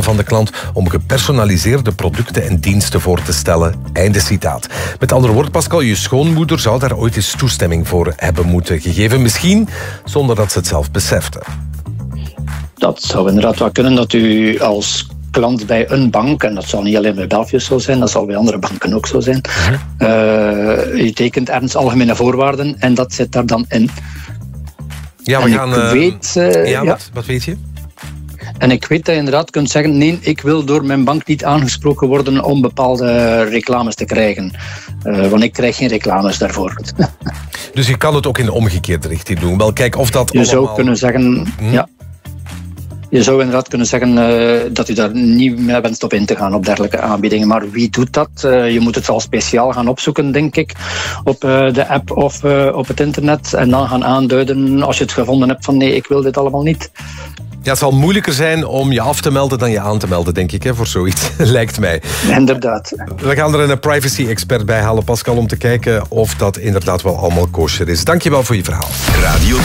aanbiedingen van de klant om gepersonaliseerde producten en diensten voor te stellen. Einde citaat. Met andere woorden, Pascal, je schoonmoeder zou daar ooit eens toestemming voor hebben moeten gegeven. Misschien zonder dat ze het zelf besefte. Dat zou inderdaad wel kunnen, dat u als klant bij een bank, en dat zal niet alleen bij Belfius zo zijn, dat zal bij andere banken ook zo zijn, je tekent ergens algemene voorwaarden en dat zit daar dan in. Ja, we gaan... Wat weet je? En ik weet dat je inderdaad kunt zeggen, nee, ik wil door mijn bank niet aangesproken worden om bepaalde reclames te krijgen. Want ik krijg geen reclames daarvoor. Dus je kan het ook in de omgekeerde richting doen. Wel, kijk of dat je zou kunnen zeggen, je zou inderdaad kunnen zeggen dat u daar niet mee wenst op in te gaan op dergelijke aanbiedingen. Maar wie doet dat? Je moet het wel speciaal gaan opzoeken, denk ik, op de app of op het internet. En dan gaan aanduiden als je het gevonden hebt van nee, ik wil dit allemaal niet. Ja, het zal moeilijker zijn om je af te melden dan je aan te melden, denk ik, voor zoiets, lijkt mij. Inderdaad. We gaan er een privacy-expert bij halen, Pascal, om te kijken of dat inderdaad wel allemaal kosher is. Dank je wel voor je verhaal. Radio